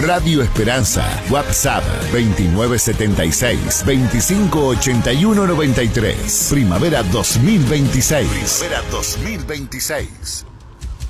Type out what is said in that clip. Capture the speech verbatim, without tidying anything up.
Radio Esperanza. WhatsApp veintinueve setenta y seis, veinticinco ochenta y uno noventa y tres. Primavera dos mil veintiséis. Primavera dos mil veintiséis.